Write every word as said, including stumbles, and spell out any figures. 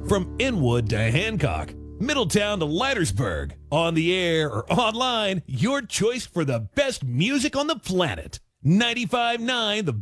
From Inwood to Hancock, Middletown to Leitersburg, on the air or online, your choice for the best music on the planet. ninety-five point nine The